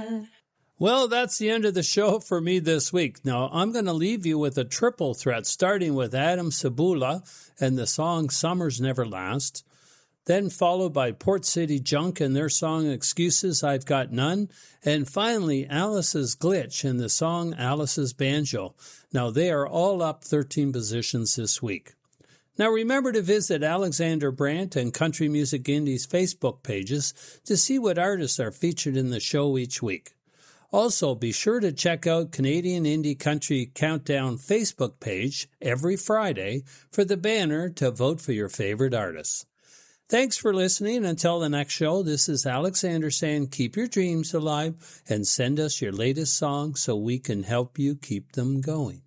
Well, that's the end of the show for me this week. Now, I'm going to leave you with a triple threat, starting with Adam Sabula and the song Summers Never Last, then followed by Port City Junk and their song Excuses I've Got None, and finally Alice's Glitch and the song Alice's Banjo. Now, they are all up 13 positions this week. Now, remember to visit Alexander Brandt and Country Music Indie's Facebook pages to see what artists are featured in the show each week. Also, be sure to check out Canadian Indie Country Countdown Facebook page every Friday for the banner to vote for your favorite artists. Thanks for listening. Until the next show, this is Alexander saying keep your dreams alive and send us your latest song so we can help you keep them going.